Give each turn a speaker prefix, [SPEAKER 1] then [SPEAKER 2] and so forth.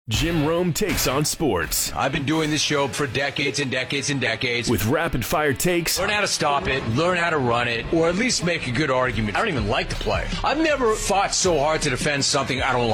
[SPEAKER 1] Jim Rome takes on sports.
[SPEAKER 2] I've been doing this show for decades and decades and decades.
[SPEAKER 1] With rapid-fire takes.
[SPEAKER 2] Learn how to stop it, learn how to run it, or at least make a good argument. I don't even like to play. I've never fought so hard to defend something I don't like.